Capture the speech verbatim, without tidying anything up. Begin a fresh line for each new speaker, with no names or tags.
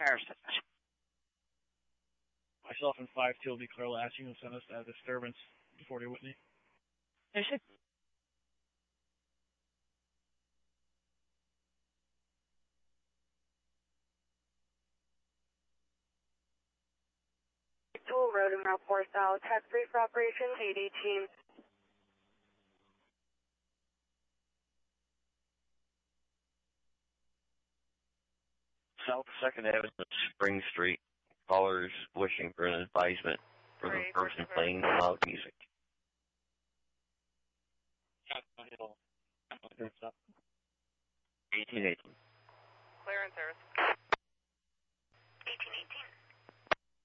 Harrison.
Myself and five two will be clear last. You can send us a disturbance forty Whitney.
Yes, sir.
Tool Road and Route four South, Tech three for operations, eight eighteen.
South second Avenue, Spring Street. Callers wishing for an advisement for the person playing loud music. eighteen eighteen.
Clearance, Harris.